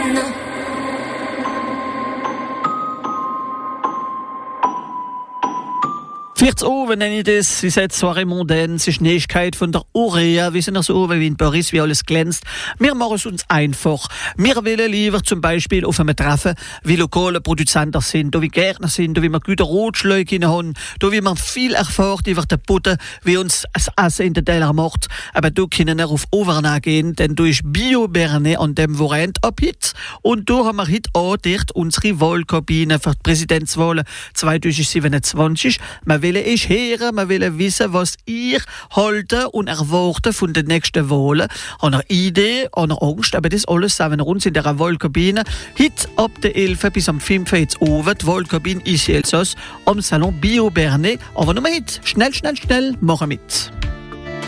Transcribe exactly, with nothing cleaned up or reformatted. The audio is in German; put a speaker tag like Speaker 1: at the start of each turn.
Speaker 1: Vierz oben nenne ich das, sie sagt Soirée mondaine, es ist Nächtigkeit von der Aurea, wir sind noch so oben wie in Paris, wie alles glänzt. Wir machen es uns einfach. Wir wollen lieber zum Beispiel auf einem Treffen, wie lokale Produzenten sind, da wie Gärtner sind, da wie wir gute Rotschläuche haben, da wie man viel erfährt über den Boden, wie uns das Essen in den Teller macht. Aber du können wir auf Auvergne gehen, denn du ist Bio-Berne an dem Wochenende ab heute. Und da haben wir heute auch dort unsere Wahlkabine für die Präsidentswahlen zwanzig siebenundzwanzig. Wir wollen ich hören, wir wollen wissen, was ihr halten und erwarten von den nächsten Wahlen. An einer Idee, an einer Angst, aber das alles sagen wir uns in der Wahlkabine. Heute ab der elf bis am fünf jetzt oben. Die Wahlkabine ist Elsass am Salon Bio Berne. Aber nur mit. Schnell, schnell, schnell, machen mit.